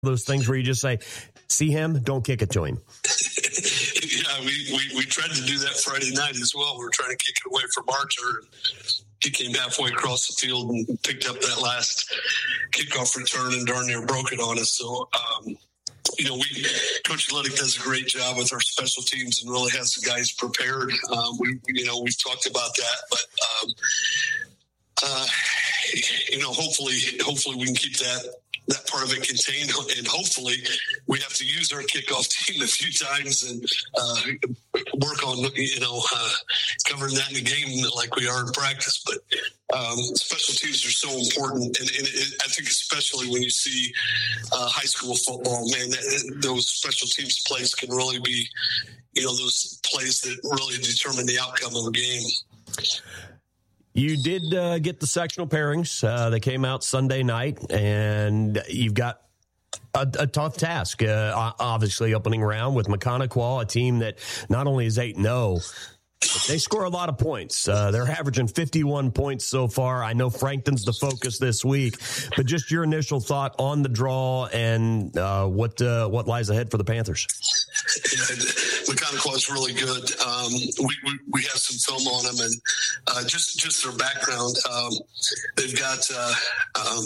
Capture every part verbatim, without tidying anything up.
those things where you just say, see him, don't kick it to him? Yeah, we, we, we tried to do that Friday night as well. We were trying to kick it away from Archer. He came halfway across the field and picked up that last kickoff return and darn near broke it on us. So, um, you know, we Coach Luddick does a great job with our special teams and really has the guys prepared. Um, we, you know, we've talked about that, but, um, uh, you know, hopefully, hopefully we can keep that. that part of it contained, and hopefully we have to use our kickoff team a few times and uh, work on, you know, uh, covering that in the game like we are in practice. But um, special teams are so important, and, and it, I think especially when you see uh, high school football, man, that, those special teams plays can really be, you know, those plays that really determine the outcome of a game. You did uh, get the sectional pairings. Uh, they came out Sunday night, and you've got a, a tough task, uh, obviously, opening round with Mechanical, a team that not only is eight and oh, but they score a lot of points. Uh, they're averaging fifty-one points so far. I know Frankton's the focus this week, but just your initial thought on the draw and uh, what uh, what lies ahead for the Panthers. Mechanical is really good. Um, we, we we have some film on them, and uh, just just their background. Um, they've got uh, um,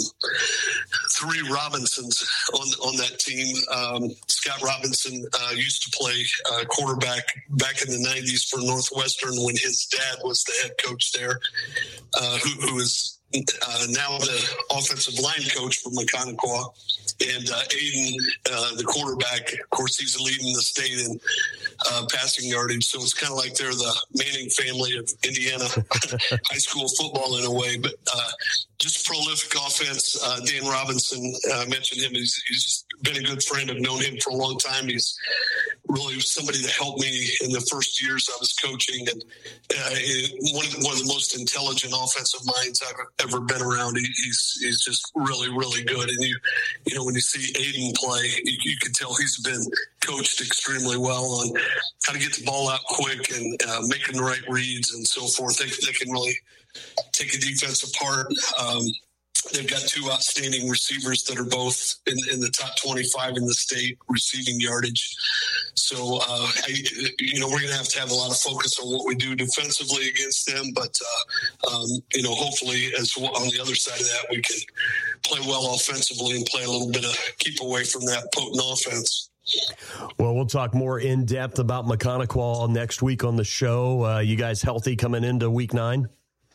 three Robinsons on on that team. Um, Scott Robinson uh, used to play uh, quarterback back in the nineties for Northwestern when his dad was the head coach there, uh, who, who is uh, now the offensive line coach for Mechanical. And uh, Aiden, uh, the quarterback, of course, he's leading the state in uh, passing yardage. So it's kind of like they're the Manning family of Indiana high school football in a way. But uh, just prolific offense. Uh, Dan Robinson, I uh, mentioned him. He's, he's just been a good friend. I've known him for a long time. He's really somebody that helped me in the first years I was coaching. And uh, one, of, one of the most intelligent offensive minds I've ever been around. He, he's he's just really, really good. And you, you know, when you see Aiden play, you, you can tell he's been coached extremely well on how to get the ball out quick and uh, making the right reads and so forth. They, they can really take a defense apart. Um, they've got two outstanding receivers that are both in, in the top twenty-five in the state receiving yardage. So, uh, I, you know, we're going to have to have a lot of focus on what we do defensively against them. But, uh, um, you know, hopefully as well, on the other side of that, we can play well offensively and play a little bit of keep away from that potent offense. Well, we'll talk more in depth about Mechanical next week on the show. Uh, you guys healthy coming into week nine?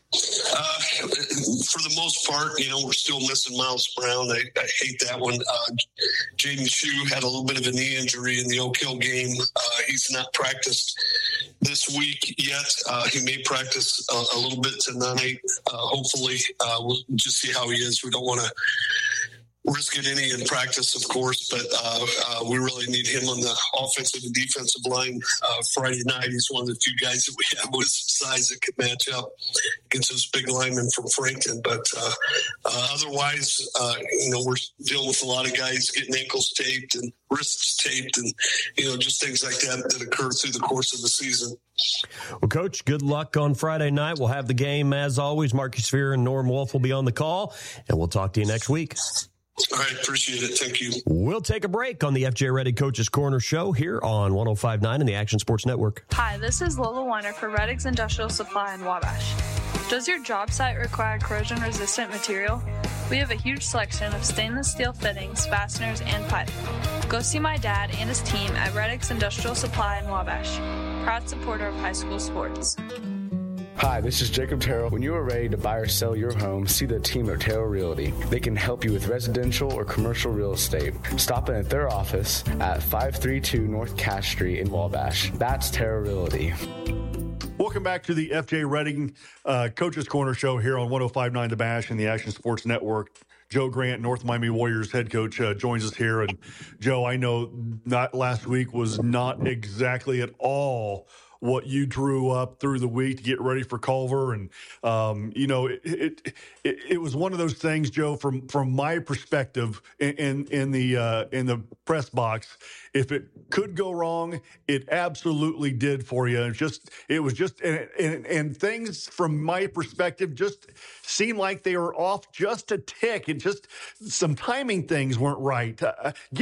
Uh, for the most part, you know, we're still missing Miles Brown. I, I hate that one. Uh, Jaden Shue had a little bit of a knee injury in the Oak Hill game. Uh, he's not practiced this week yet. Uh, he may practice a, a little bit tonight. Uh, hopefully, uh, we'll just see how he is. We don't want to risk it any in practice, of course, but uh, uh, we really need him on the offensive and defensive line uh, Friday night. He's one of the few guys that we have with some size that could match up against those big linemen from Frankton. But uh, uh, otherwise, uh, you know, we're dealing with a lot of guys getting ankles taped and wrists taped and, you know, just things like that that occur through the course of the season. Well, Coach, good luck on Friday night. We'll have the game as always. Marcus Fear and Norm Wolf will be on the call, and we'll talk to you next week. All right, appreciate it. Thank you. We'll take a break on the F J Reddick Coach's Corner show here on one oh five point nine and the Action Sports Network. Hi, this is Lola Weiner for Reddick's Industrial Supply in Wabash. Does your job site require corrosion-resistant material? We have a huge selection of stainless steel fittings, fasteners, and pipe. Go see my dad and his team at Reddick's Industrial Supply in Wabash. Proud supporter of high school sports. Hi, this is Jacob Terrell. When you are ready to buy or sell your home, see the team at Terrell Realty. They can help you with residential or commercial real estate. Stop in at their office at five thirty-two North Cash Street in Wabash. That's Terrell Realty. Welcome back to the F J Reddick uh, Coach's Corner show here on one oh five point nine The Bash and the Action Sports Network. Joe Grant, North Miami Warriors head coach, uh, joins us here. And, Joe, I know not last week was not exactly at all what you drew up through the week to get ready for Culver. And, um, you know, it, it, it, it was one of those things, Joe, from, from my perspective in, in, in the, uh, in the press box. If it could go wrong, it absolutely did for you. It just, it was just, and, and, and things from my perspective just seemed like they were off just a tick. It just, some timing things weren't right. Uh,